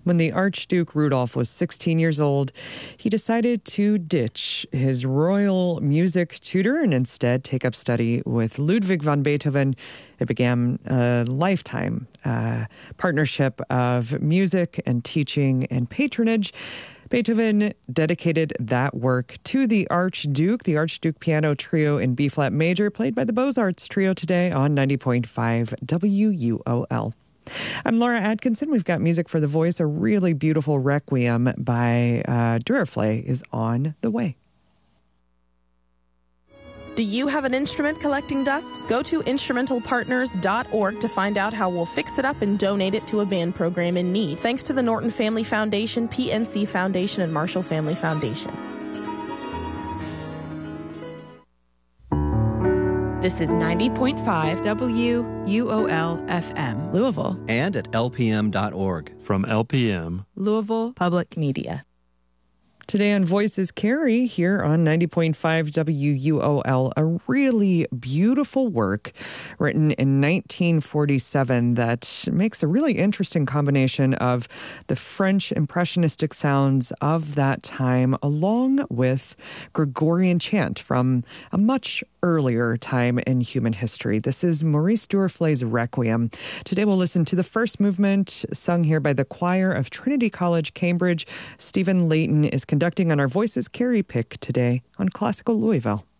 When the Archduke Rudolph was 16 years old, he decided to ditch his royal music tutor and instead take up study with Ludwig van Beethoven. It began a lifetime partnership of music and teaching and patronage. Beethoven dedicated that work to the Archduke Piano Trio in B-flat major, played by the Beaux-Arts Trio today on 90.5 WUOL. I'm Laura Atkinson. We've got music for the voice. A really beautiful requiem by Duraflay is on the way. Do you have an instrument collecting dust? Go to instrumentalpartners.org to find out how we'll fix it up and donate it to a band program in need. Thanks to the Norton Family Foundation, PNC Foundation, and Marshall Family Foundation. This is 90.5 WUOL FM, Louisville. And at lpm.org. From LPM, Louisville Public Media. Today on Voices Carry here on 90.5 WUOL, a really beautiful work written in 1947 that makes a really interesting combination of the French impressionistic sounds of that time along with Gregorian chant from a much earlier time in human history. This is Maurice Duraflay's Requiem. Today we'll listen to the first movement sung here by the choir of Trinity College, Cambridge. Stephen Layton is conducting on our Voices Carry pick today on Classical Louisville.